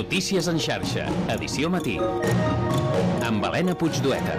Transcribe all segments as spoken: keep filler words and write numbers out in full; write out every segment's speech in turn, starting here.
Notícies en xarxa, edició matí. Amb Helena Puigdueta.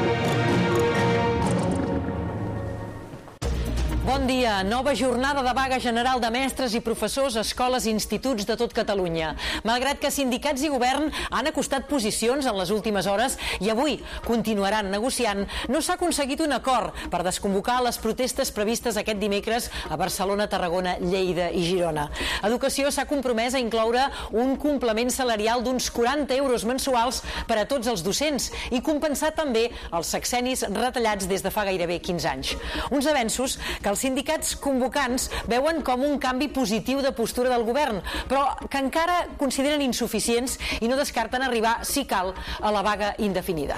Bon dia. Nova jornada de vaga general de mestres i professors a escoles i instituts de tot Catalunya. Malgrat que sindicats i govern han acostat posicions en les últimes hores i avui continuaran negociant, no s'ha aconseguit un acord per desconvocar les protestes previstes aquest dimecres a Barcelona, Tarragona, Lleida i Girona. Educació s'ha compromès a incloure un complement salarial d'uns quaranta euros mensuals per a tots els docents i compensar també els sexennis retallats des de fa gairebé quinze anys. Uns avenços que els sindicats convocants veuen com un canvi positiu de postura del govern, però que encara consideren insuficients i no descarten arribar, si cal, a la vaga indefinida.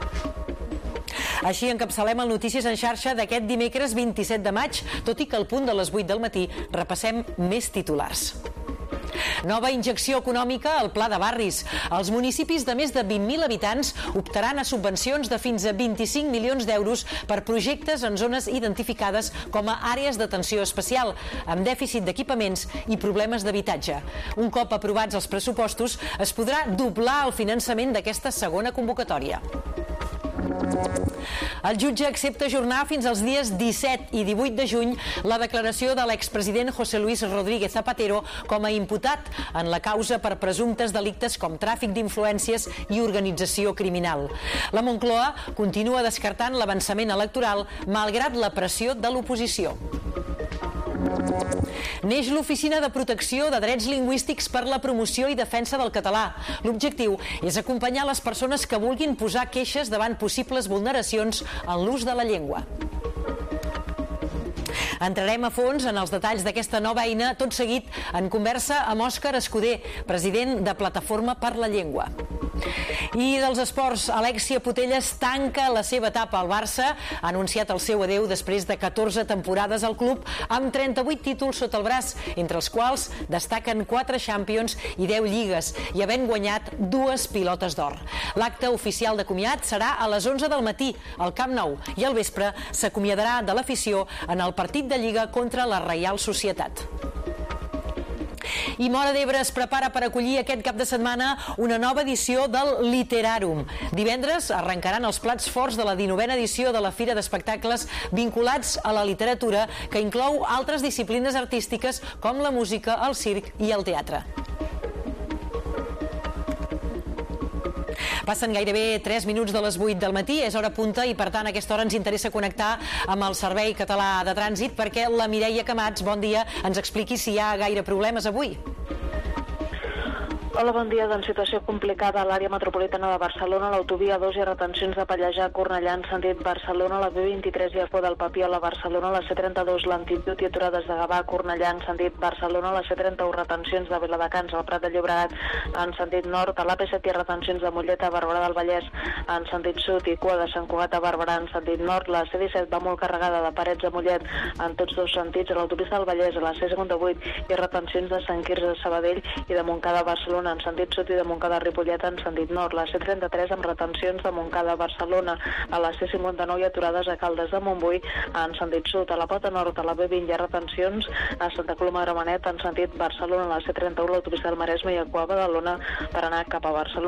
Així encapçalem el Notícies en xarxa d'aquest dimecres vint-i-set de maig, tot i que al punt de les vuit del matí repassem més titulars. Nova injecció econòmica al Pla de Barris. Els municipis de més de vint mil habitants optaran a subvencions de fins a vint-i-cinc milions d'euros per projectes en zones identificades com a àrees d'atenció especial, amb dèficit d'equipaments i problemes d'habitatge. Un cop aprovats els pressupostos, es podrà doblar el finançament d'aquesta segona convocatòria. El jutge accepta ajornar fins als dies disset i divuit de juny la declaració de l'expresident José Luis Rodríguez Zapatero com a imputat en la causa per presumptes delictes com tràfic d'influències i organització criminal. La Moncloa continua descartant l'avançament electoral malgrat la pressió de l'oposició. Neix l'Oficina de Protecció de Drets Lingüístics per la promoció i defensa del català. L'objectiu és acompanyar les persones que vulguin posar queixes davant possibles vulneracions en l'ús de la llengua. Entrarem a fons en els detalls d'aquesta nova eina, tot seguit en conversa amb Òscar Escudé, president de Plataforma per la Llengua. I dels esports, Alexia Putellas tanca la seva etapa al Barça, ha anunciat el seu adeu després de catorze temporades al club amb trenta-vuit títols sota el braç, entre els quals destaquen quatre Champions i deu lligues i havent guanyat dues pilotes d'or. L'acte oficial de comiat serà a les onze del matí al Camp Nou i al vespre s'acomiadarà de l'afició en el partit de Lliga contra la Reial Societat. I Móra d'Ebre es prepara per acollir aquest cap de setmana una nova edició del Literàrum. Divendres arrencaran els plats forts de la dinovena edició de la Fira d'Espectacles vinculats a la literatura, que inclou altres disciplines artístiques com la música, el circ i el teatre. Passen gairebé tres minuts de les vuit del matí, és hora punta i per tant a aquesta hora ens interessa connectar amb el Servei Català de Trànsit perquè la Mireia Camats, bon dia, ens expliqui si hi ha gaire problemes avui. Hola, bon dia. Doncs situació complicada a l'àrea metropolitana de Barcelona, l'autovia dos i retencions de Pallejà a Cornellà en sentit Barcelona, la B vint-i-tres i a Por del Papiol a Barcelona, la C trenta-dos lentitud i aturades de Gavà a Cornellà en sentit Barcelona, la C trenta-u retencions de Viladecans al Prat de Llobregat en sentit nord, a l'A P set i retencions de Mollet a Barberà del Vallès en sentit sud i cua de Sant Cugat a Barberà en sentit nord, la C disset va molt carregada de Parets a Mollet en tots dos sentits, a l'autopista del Vallès, a la C cinquanta-vuit i retencions de Sant Quirze de Sabadell i de Montcada a Barcelona en sentit sud i de Montcada a Ripollet en sentit nord, la C trenta-tres amb retencions de Montcada a Barcelona, a la C cinquanta-nou i aturades a Caldes de Montbui en sentit sud, a la Pota Nord, a la B vint hi ha retencions a Santa Coloma de Gramenet en sentit Barcelona, a la C trenta-u, l'autopista del Maresme i a Cua Badalona per anar cap a Barcelona.